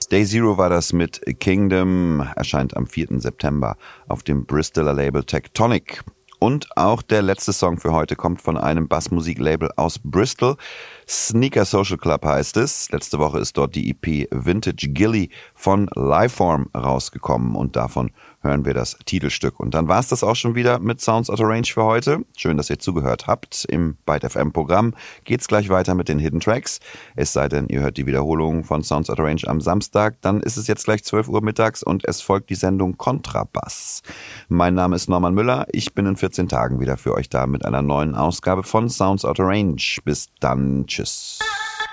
Day Zero war das mit Kingdom, erscheint am 4. September auf dem Bristoler Label Tectonic. Und auch der letzte Song für heute kommt von einem Bassmusiklabel aus Bristol. Sneaker Social Club heißt es. Letzte Woche ist dort die EP Vintage Gilly von Liveform rausgekommen und davon hören wir das Titelstück. Und dann war es das auch schon wieder mit Sounds Out of Range für heute. Schön, dass ihr zugehört habt. Im Byte FM Programm geht's gleich weiter mit den Hidden Tracks. Es sei denn, ihr hört die Wiederholung von Sounds Out of Range am Samstag. Dann ist es jetzt gleich 12 Uhr mittags und es folgt die Sendung Kontrabass. Mein Name ist Norman Müller. Ich bin in 14 Tagen wieder für euch da mit einer neuen Ausgabe von Sounds Out of Range. Bis dann. Tschüss.